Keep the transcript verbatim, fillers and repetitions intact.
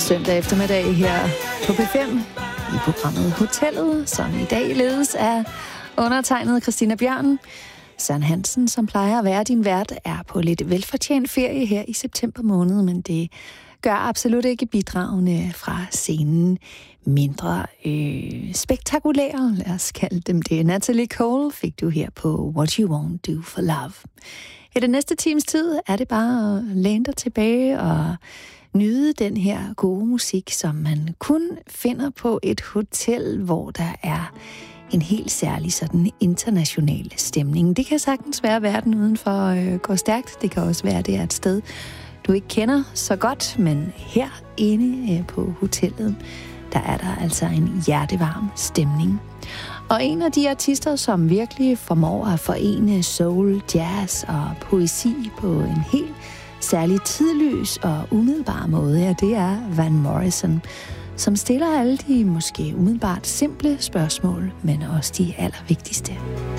søndag eftermiddag her på P fem i programmet Hotellet, som i dag ledes af undertegnet Christina Bjørn. Søren Hansen, som plejer at være din vært, er på lidt velfortjent ferie her i september måned, men det gør absolut ikke bidragene fra scenen mindre øh, spektakulære. Lad os kalde dem det. Natalie Cole fik du her på What You Won't Do for Love. I den næste times tid er det bare at læne dig tilbage og nyde den her gode musik, som man kun finder på et hotel, hvor der er en helt særlig sådan international stemning. Det kan sagtens være, at verden udenfor øh, går stærkt. Det kan også være, at det er et sted, du ikke kender så godt, men herinde øh, på hotellet, der er der altså en hjertevarm stemning. Og en af de artister, som virkelig formår at forene soul, jazz og poesi på en helt særlig tidløs og umiddelbar måde, ja, det er Van Morrison, som stiller alle de måske umiddelbart simple spørgsmål, men også de allervigtigste.